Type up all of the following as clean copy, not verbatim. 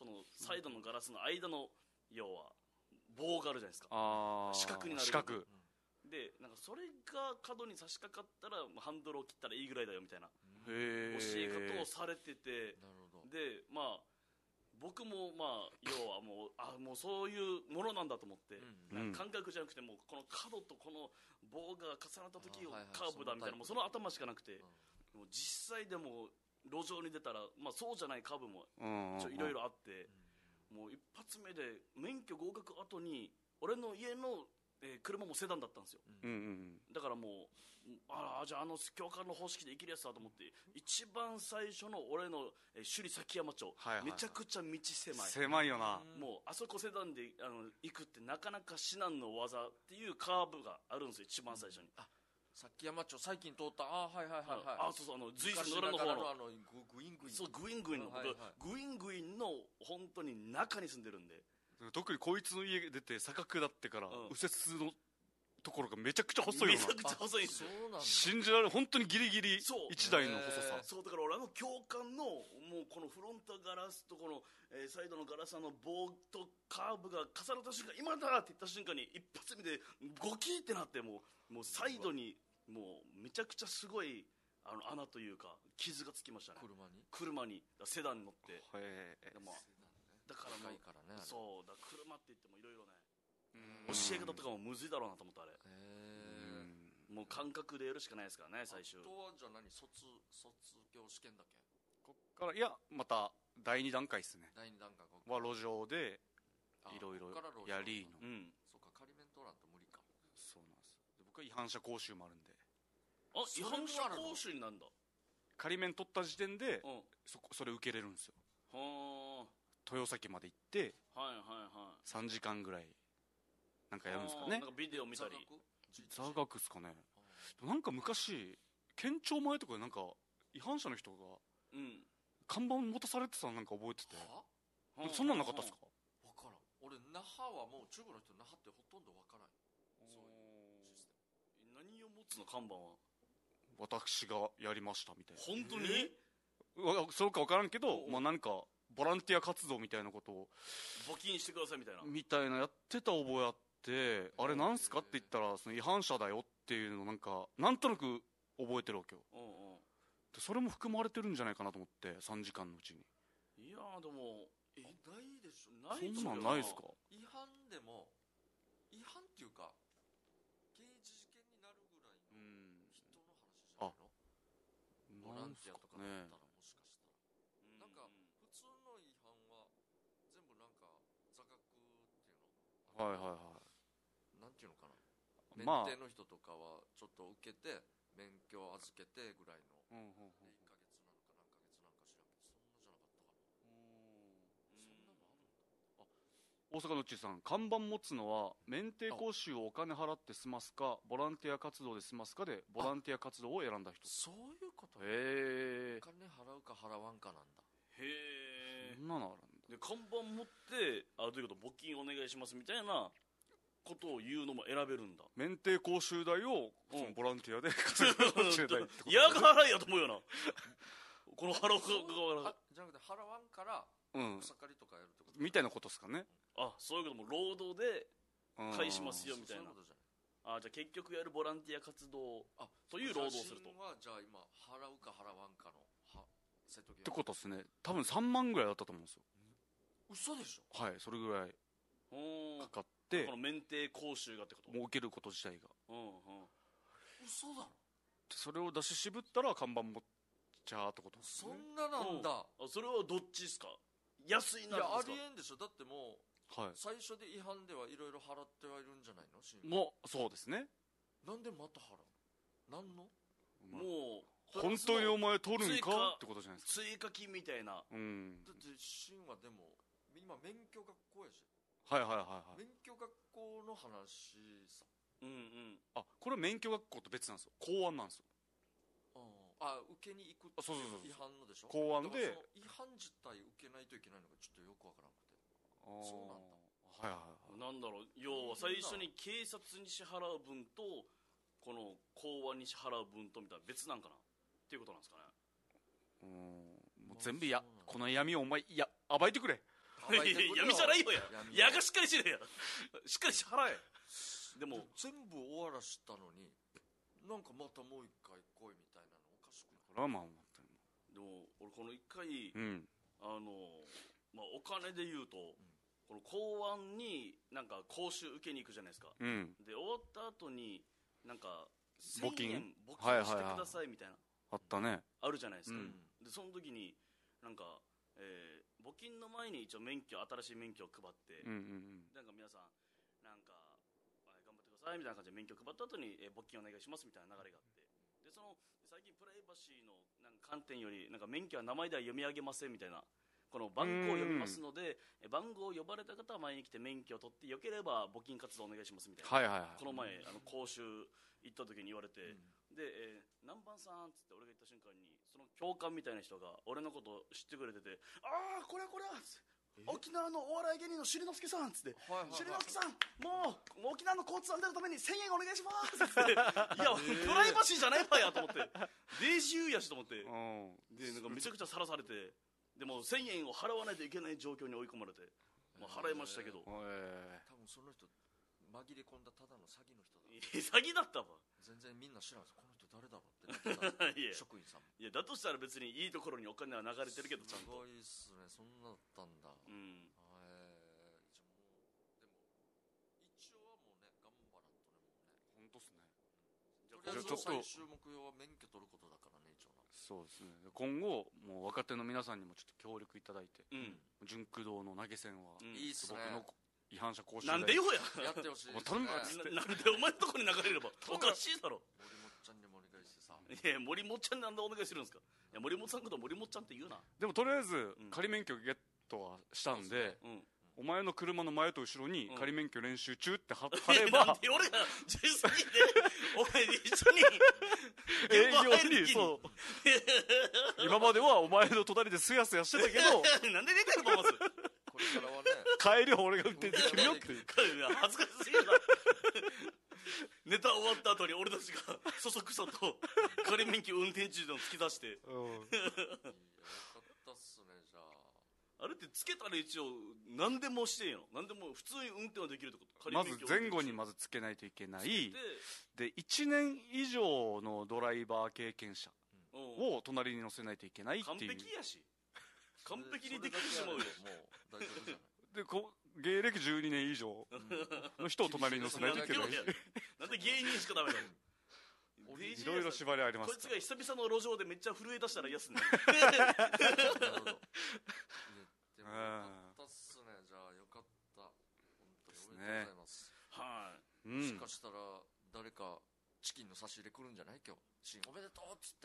そのサイドのガラスの間の要は棒があるじゃないですか。四角になる四角で、なんかそれが角に差し掛かったらハンドルを切ったらいいぐらいだよみたいな教へえ方をえされてて、 なるほど。 でまあ僕もまあ要はもうそういうものなんだと思って、なんか感覚じゃなくてもうこの角とこの棒が重なった時をカーブだみたいな、もうその頭しかなくて、もう実際でも路上に出たら、まあ、そうじゃないカーブもいろいろあって、もう一発目で免許合格後に俺の家の車もセダンだったんですよ、だからもうじゃあ教官の方式で行けるやつだと思って、一番最初の俺の首里崎山町、めちゃくちゃ道狭いよな、 もうあそこセダンで行くってなかなか至難の技っていうカーブがあるんですよ、一番最初に。 崎山町最近通った。はいはいはいはい。 そう随分野良の方のグイングイン。 そうグイングインの、僕グイングインの本当に中に住んでるんで、 特にこいつの家出て坂下ってから右折のところがめちゃくちゃ細いよな。 めちゃくちゃ細いんですよ。 そうなんだ。 信じられる、本当にギリギリ一台の細さ。 そうだから俺教官のもうこのフロントガラスとこの、サイドのガラスの棒とカーブが重なった瞬間、今だって言った瞬間に一発目でゴキーってなって、もうサイドにもうめちゃくちゃすごい穴というか傷がつきましたね。車にセダンに乗って。でもだからもうそうだ、車って言ってもいろいろね、教え方とかもむずいだろうなと思った。あれもう感覚でやるしかないですからね。最終あとはじゃあ卒業試験だけ。 こっからいやまた第2段階ですね。 第2段階は路上でいろいろやりの。 そうか、仮免取らんと無理か。 そうなんです。で僕は違反者講習もあるんで。 違反者講習になんだ。 仮免取った時点でそれ受けれるんですよ。豊崎まで行って3時間ぐらいなんかやるんですかね。 なんかビデオ見たり座学っすかね。なんか昔県庁前とかでなんか違反者の人が看板持たされてたのなんか覚えてて、そんなんなかったっすか。 分からん。俺那覇はもう中部の人那覇ってほとんど分からない。そういうシステム。何を持つの看板は。 私がやりましたみたいな。 本当にそうか分からんけど、まあなんかボランティア活動みたいなことを募金してくださいみたいなやってた覚えあって、あれなんすかって言ったらその違反者だよっていうのなんとなく覚えてるわけよ。でそれも含まれてるんじゃないかなと思って、3時間のうちに。 いやでもないでしょ。 そんなんないですか。 違反でも違反っていうか刑事事件になるぐらいの人の話じゃないの。ボランティアとかだったらもしかしたら、なんか普通の違反は全部なんか座学っていうの、なんていうのかな、免停の人とかはちょっと受けて免許を預けてぐらいの、1ヶ月なのか何ヶ月なんか知らんけど、そんなじゃなかったかな。そんなのあるんだ。 大阪のうちさん、看板持つのは免停講習をお金払って済ますかボランティア活動で済ますかで、ボランティア活動を選んだ人。 そういうこと。 へえ。 お金払うか払わんかなんだ。 へえ。 そんなのあるんだ。 で看板持ってどういうこと、募金お願いしますみたいなことを言うのも選べるんだ。 免停講習代をそのボランティアで稼ぐ講習代ってこと。 嫌が払いやと思うよなこの払う側じゃなくて払わんから草刈りとかやるってことみたいなことですかね。 そういうことも労働で返しますよみたいな。じゃあ結局やるボランティア活動という労働をすると。 はじゃあ今払うか払わんかの瀬戸際ってことですね。多分3万ぐらいだったと思うんですよ。 嘘でしょ。 はい、それぐらいかかって、 この免停講習がってこと。 もう受けること自体が嘘だろ。 それを出し渋ったら看板持っちゃうってことですね。 そんななんだ。 それはどっちですか。安いな。 いやありえんでしょ。だってもう最初で違反ではいろいろ払ってはいるんじゃないの。 もうそうですね。 なんでまた払う。なんのもう本当にお前取るんかってことじゃないですか。 追加金みたいな。 だってシンはでも今免許学校やし。免許学校の話さ。 これは免許学校と別なんですよ。公安なんですよ。 受けに行くって違反のでしょ。 公安で違反自体受けないといけないのがちょっとよくわからなくて。そうなんだ。 なんだろう、要は最初に警察に支払う分とこの公安に支払う分とみたいな別なんかなっていうことなんですかね。 もう全部この闇をお前暴いてくれ闇じゃないよや。矢がしっかりしろや。しっかり支払え。でも全部終わらしたのになんかまたもう一回来いみたいなのおかしくない？ これはまあ思ってる。 でも俺この一回、 うんお金で言うと、この公安になんか講習受けに行くじゃないですか、 うん、 で終わった後になんか募金 1000円募金してくださいみたいな、 あったね、 あるじゃないですか、 うんでその時になんか、募金の前に一応新しい免許を配って、 うんうんうん、 なんか皆さんなんか頑張ってくださいみたいな感じで免許を配った後に、募金お願いしますみたいな流れがあって、でその最近プライバシーのなんか観点よりなんか免許は名前では読み上げませんみたいな、この番号を読みますので番号を呼ばれた方は前に来て免許を取ってよければ募金活動お願いしますみたいな、 はいはいはい、 この前講習行った時に言われて、で、何番さんっつって俺が行った瞬間にその教官みたいな人が俺のことを知ってくれてて、ああこれっつって沖縄のお笑い芸人のしりのすけさんっつって、しりのすけさんもう沖縄の交通安全のために1000円お願いしますっつっていやプライバシーじゃないわやと思って、デイジーやしと思って、でなんかめちゃくちゃさらされて、でも1000円を払わないといけない状況に追い込まれて、まあ、払いましたけど、 多分その人紛れ込んだただの詐欺の人だ。 詐欺だったわ。 全然みんな知らんです。この人誰だろうってなってたいや職員さんも。 いやだとしたら別にいいところにお金は流れてるけどちゃんと。 すごいっすね、そんなだったんだ。 うん。 一応はもうね頑張らんとね、もうね。 本当っすね。 とりあえず最終目標は免許取ることだからね、一応な。 そうですね。今後もう若手の皆さんにもちょっと協力いただいて、純駆動の投げ銭は、 いいっすね。 僕の違反者講習なんでよやってほしいですね。 頼むわっつって、 なんでお前のとこに流れればおかしいだろ。 森本ちゃんにもお願いしてさ。 いや森本ちゃんになんでお願いするんですか。いや森本さんのこと森本ちゃんって言うな。 でもとりあえず仮免許ゲットはしたんで、お前の車の前と後ろに仮免許練習中って貼れば、 なんで俺が10歳でお前一緒に営業に、そう今まではお前の隣ですやすやしてたけどなんで出てるのまずこれからはね帰りは俺が運転できるよって恥ずかしすぎるな。ネタ終わった後に俺たちがそそくさと仮免許運転中でも突き出して、 いやよかったっすね。じゃああれってつけたら一応何でもしてんの、何でも普通に運転はできるってこと。 まず前後にまずつけないといけないで、1年以上のドライバー経験者を隣に乗せないといけないっていう。 完璧やし完璧にできてしまうよ。もう大丈夫じゃないで芸歴12年以上の人を隣に乗せないといけないなんで芸人しかダメだよ。 いろいろ縛りあります。 こいつが久々の路上でめっちゃ震え出したら嫌っすね。 なるほど。でもよかったっすね。じゃあよかった。本当におめでとうございます。 はい。 もしかしたら誰かチキンの差し入れ来るんじゃない今日。チキンおめでとうっつって。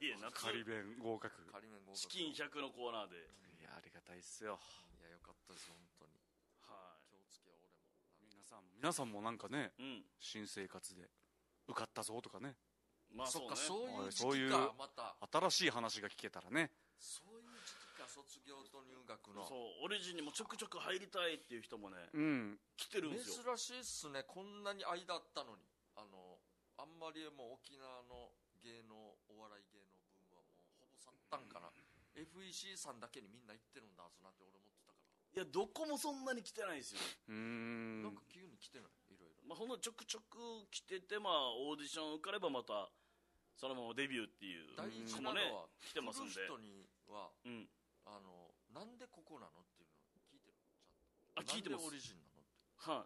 いや仮弁合格。 チキン100のコーナーで。 いやありがたいっすよ。 いやよかったです本当に。 はい。 気をつけよ俺も。 皆さんもなんかね、新生活で受かったぞとかね。 まあそっか、そういうまた新しい話が聞けたらね。 そういう時期か、卒業と入学の。 そうオリジンにもちょくちょく入りたいっていう人もね、来てるんですよ。 珍しいっすね。こんなに間あったのにあんまりもう沖縄の芸能お笑い芸能ブームはもうほぼ去ったんかな。FEC さんだけにみんな行ってるんだはずなって俺思ってたから。 いやどこもそんなに来てないですよ。 なんか急に来てない。いろいろまあほんのちょくちょく来てて、まあオーディション受かればまたそのままデビューっていう大事なのは来てますんで、 来る人には、なんでここなのっていうのを聞いてる。ちゃんと聞いてます。 なんでオリジンなのって。 はい。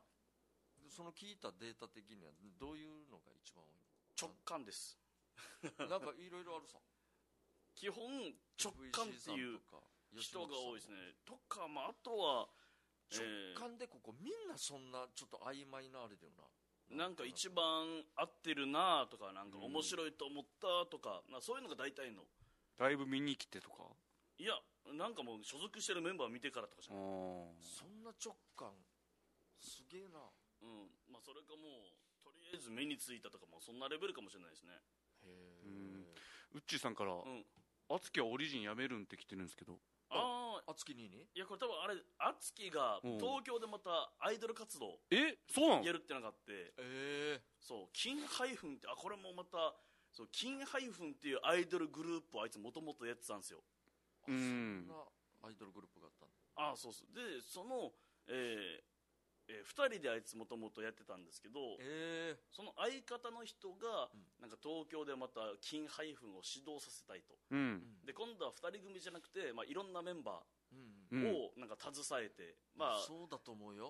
その聞いたデータ的にはどういうのが一番多いの？ 直感です。 なんかいろいろあるさ。 基本直感っていう人が多いですね。とか、まああとは直感でここみんなそんなちょっと曖昧なあれだよな。 なんか一番合ってるなとか、なんか面白いと思ったとか、そういうのが大体の。 ライブ見に来てとか。 いやなんかもう所属してるメンバー見てからとかじゃない。 そんな直感すげえな。 まあそれかもうとりあえず目についたとかもそんなレベルかもしれないですね。 へえ。うっちーさんからあつきはオリジンやめるんって来てるんですけど。 あつきにいやこれ多分あれあつきが東京でまたアイドル活動そうなのやるってのがあって、そう金ハイフンってこれもまたそう金ハイフンっていうアイドルグループをあいつもともとやってたんですよ。 そんなアイドルグループがあったんだ。 ああそうそうで2人であいつもともとやってたんですけど、その相方の人が、なんか東京でまた金配粉を指導させたいと、で今度は2人組じゃなくて、いろんなメンバーをなんか携えて、 そうだと思うよ、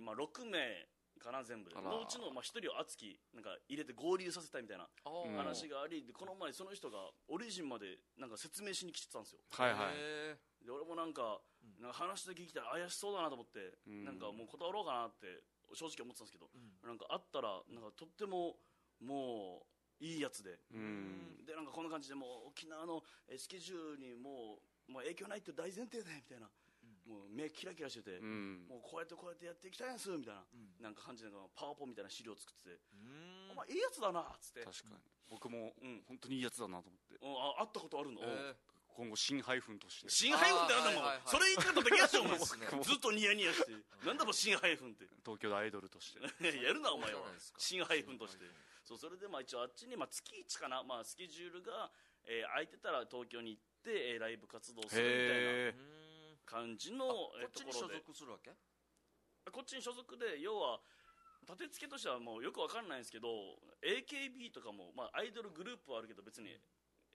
6名かな全部でのうちの1人を熱きなんか入れて合流させたいみたいな話があり、でこの前その人がオリジンまでなんか説明しに来てたんですよ。で俺もなんか話だけ聞いたら怪しそうだなと思って、なんかもう断ろうかなって正直思ってたんですけど、なんか会ったらなんかとってももういいやつで、でなんかこんな感じでもう沖縄のスケジュールにもう影響ないって大前提でみたいな、もう目キラキラしてて、もうこうやってやっていきたいんですみたいな、なんか感じでパワポみたいな資料を作ってて、お前いいやつだなっつって。 確かに僕も本当にいいやつだなと思って、 会ったことあるの。 今後新配粉として新配粉ってなんだもん、それ言い方だけやっしょお前ずっとニヤニヤしてなんだもん新配粉って東京でアイドルとしてやるなお前は新配粉として。そうそれで一応あっちに月1かな、スケジュールが空いてたら東京に行ってライブ活動するみたいな感じのこっちに所属するわけ。 こっちに所属で、要は立て付けとしてはもうよくわかんないんですけど、 AKB とかもアイドルグループはあるけど別に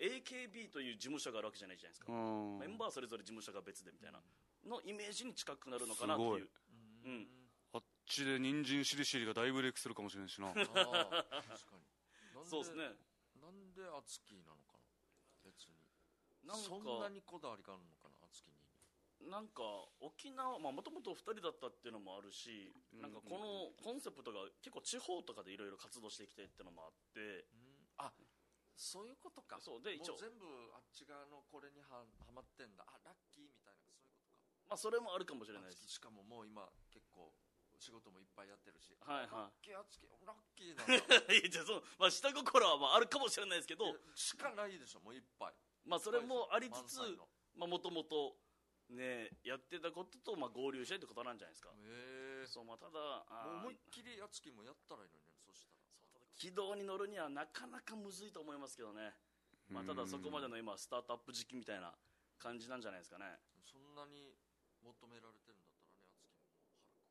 AKB という事務所があるわけじゃないじゃないですか。メンバーそれぞれ事務所が別でみたいなのイメージに近くなるのかなっていう。 あっちで人参しりしりが大ブレイクするかもしれないしな。確かにそうですね。 なんでアツキーなのかな。別にそんなにこだわりがあるのかな、アツキーに。 なんか沖縄もともと2人だったっていうのもあるし、なんかこのコンセプトが結構地方とかでいろいろ活動してきてっていうのもあって、 そういうことか。 そうで一応もう全部あっち側のこれにはまってんだ、ラッキーみたいな、そういうことか。 それもあるかもしれないです。 しかももう今結構仕事もいっぱいやってるし、 ラッキーなんだいやじゃあ下心はあるかもしれないですけどしかないでしょ、もういっぱい。 それもありつつもともとねやってたことと合流したいってことなんじゃないですか。そうただ思いっきりアツキーもやったらいいのにね。そしたら軌道に乗るにはなかなかむずいと思いますけどね。ただそこまでの今スタートアップ時期みたいな感じなんじゃないですかね。 そんなに求められてるんだったらね、アツキーも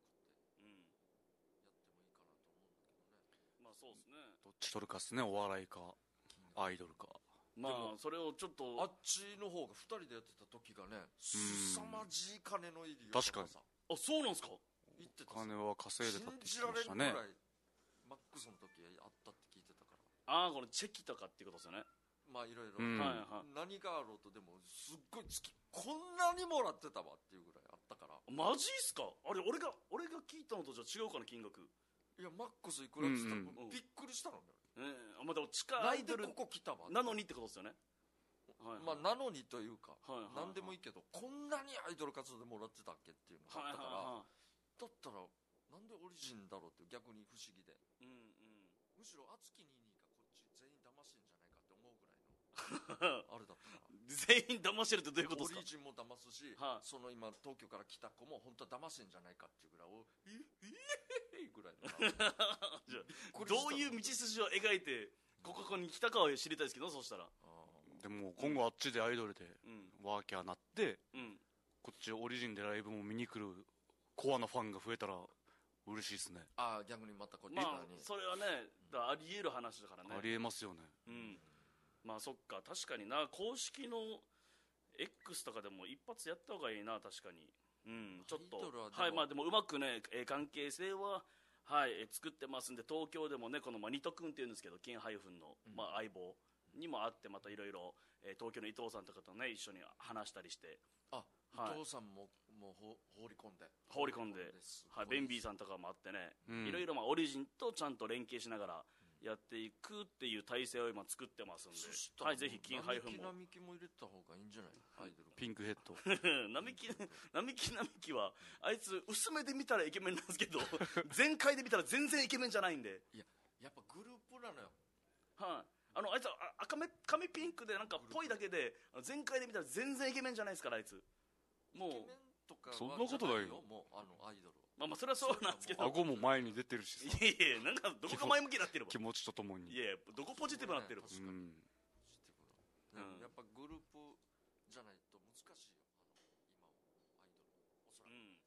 腹くくってやってもいいかなと思うんだけどね。 そうですね。 どっち取るかっすね、お笑いかアイドルか。 それをちょっとあっちの方が2人でやってた時がね、凄まじい金の入りよ。 確かに。 そうなんですか。 言ってた。 金は稼いでたって言ってましたね。 信じられるぐらいマックスの時あったって聞いてたから。 このチェキとかっていうことですよね。 いろいろ何があろうと、でもすっごい月こんなにもらってたわっていうぐらいあったから。 マジっすか。あれ俺が聞いたのとじゃ違うかな金額。 いやマックスいくらって言ったらびっくりしたのね。 でも地下アイドルなんでここ来たわなのにってことですよね。 なのにというか何でもいいけど、こんなにアイドル活動でもらってたっけっていうのがあったから、だったらなんでオリジンだろうって逆に不思議で、むしろ熱き22がこっち全員騙してんじゃないかって思うぐらいのあれだったから全員騙してるってどういうことですか。 オリジンも騙すし、その今東京から来た子も本当は騙してんじゃないかっていうぐらいぐらいのじゃあどういう道筋を描いてここに来たかを知りたいですけど。そしたらでも今後あっちでアイドルでワーキャーなって、こっちオリジンでライブも見に来るコアなファンが増えたら嬉しいですね。 逆にまたこっち側にそれはねあり得る話だからね。 あり得ますよね。 そっか、確かにな。公式の X とかでも一発やった方がいいな。確かにちょっとでもうまくね関係性は作ってますんで、東京でもねこのニト君っていうんですけど、金配粉の相棒にも会って、またいろいろ東京の伊藤さんとかとね一緒に話したりして、 伊藤さんも放り込んでベンビーさんとかもあってね、いろいろオリジンとちゃんと連携しながらやっていくっていう体制を今作ってますんで、ぜひ金配粉も並木も入れた方がいいんじゃない。アイドルピンクヘッド並木はあいつ薄めで見たらイケメンなんですけど全開で見たら全然イケメンじゃないんで。 いややっぱグループなのよ。 あいつは髪ピンクでなんかぽいだけで、全開で見たら全然イケメンじゃないですから。あいつもうイケメンとかそんなことないよ。 もうアイドルそれはそうなんですけど、 顎も前に出てるしさ。 いやなんかどこが前向きになってる気持ちとともに。 いやどこポジティブになってる。 やっぱグループじゃない